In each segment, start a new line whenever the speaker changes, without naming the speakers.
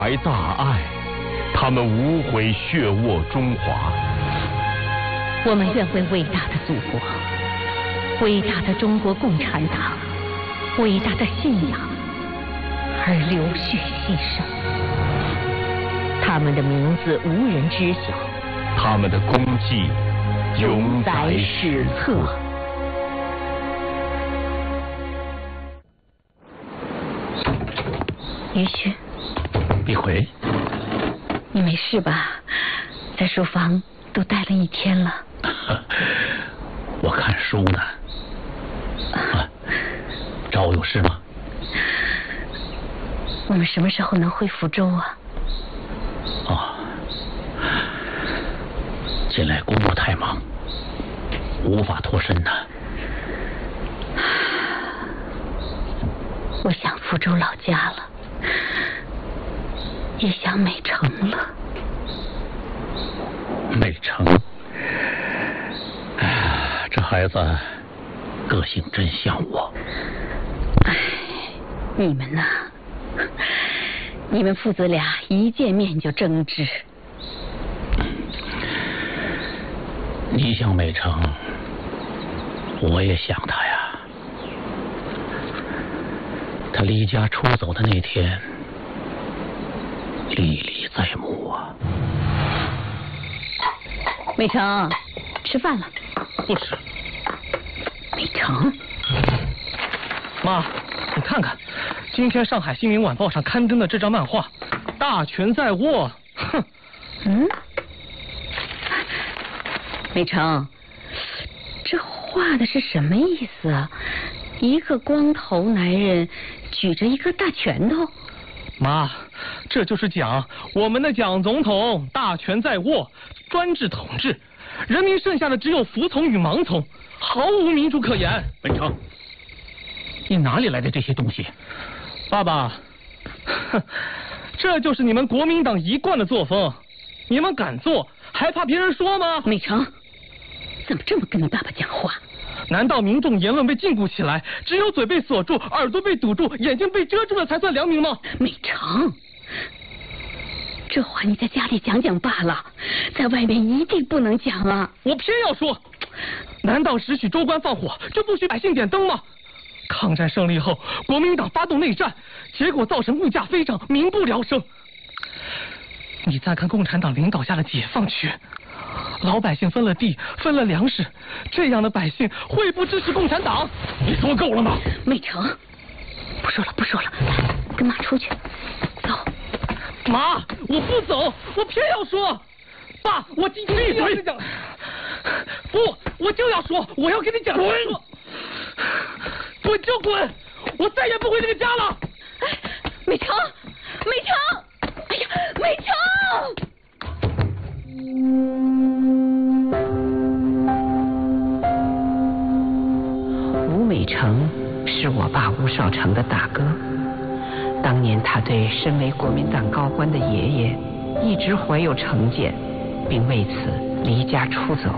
怀大爱，他们无悔血沃中华。
我们愿为伟大的祖国、伟大的中国共产党、伟大的信仰而流血牺牲。他们的名字无人知晓，
他们的功绩永载史册。
于旭，
碧辉，
你没事吧？在书房都待了一天了。
我看书呢。找我有事吗？
我们什么时候能回福州啊？
近来工作太忙，无法脱身呢。
我想福州老家了，也想美城了。
美城，这孩子个性真像我。
你们呐，你们父子俩一见面就争执。
你想美城，我也想他呀。他离家出走的那天，历历在目啊。
美城，吃饭了。
不吃。
美城，
妈，你看看，今天上海新民晚报上刊登的这张漫画，大权在握。哼。
美城，这画的是什么意思啊？一个光头男人举着一个大拳头。
妈，这就是讲我们的蒋总统大权在握，专制统治，人民剩下的只有服从与盲从，毫无民主可言。
美城，你哪里来的这些东西？
爸爸，这就是你们国民党一贯的作风，你们敢做还怕别人说吗？
美城，怎么这么跟你爸爸讲话？
难道民众言论被禁锢起来，只有嘴被锁住，耳朵被堵住，眼睛被遮住了才算良民吗？
美城，这话你在家里讲讲罢了，在外面一定不能讲啊！
我偏要说，难道只许州官放火，就不许百姓点灯吗？抗战胜利后，国民党发动内战，结果造成物价飞涨，民不聊生。你再看共产党领导下的解放区，老百姓分了地，分了粮食，这样的百姓会不支持共产党？你说够了吗？
美城，不说了，跟妈出去，走。
妈，我不走，我偏要说。爸，我今天一定要跟你讲。不，我就要说，我要跟你讲。滚！滚就滚！我再也不回这个家了。
美城，哎呀，美城！吴美成是我爸吴少成的大哥，当年他对身为国民党高官的爷爷一直怀有成见，并为此离家出走。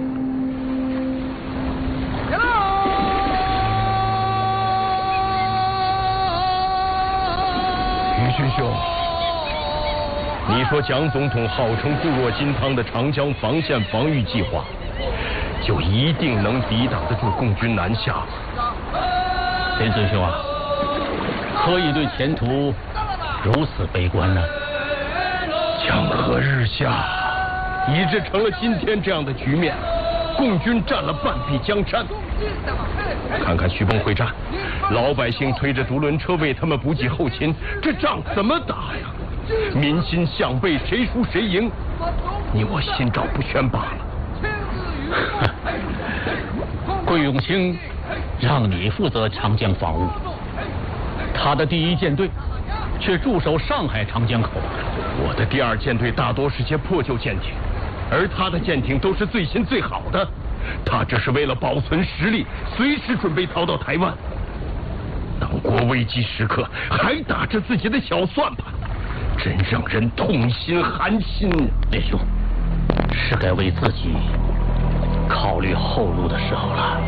于勋兄，你说蒋总统号称固若金汤的长江防线防御计划，就一定能抵挡得住共军南下？
田尊兄啊，何以对前途如此悲观呢？
江河日下，以致成了今天这样的局面。共军占了半壁江山。看看徐蚌会战，老百姓推着独轮车为他们补给后勤，这仗怎么打呀？民心向背，谁输谁赢，你我心照不宣罢了。
桂永清让你负责长江防务，他的第一舰队却驻守上海长江口。
我的第二舰队大多是些破旧舰艇，而他的舰艇都是最新最好的。他这是为了保存实力，随时准备逃到台湾。党国危机时刻还打着自己的小算盘，真让人痛心寒心。
烈兄，是该为自己考虑后路的时候了。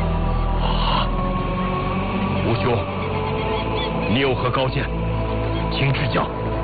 吴兄，你有何高见，请指教。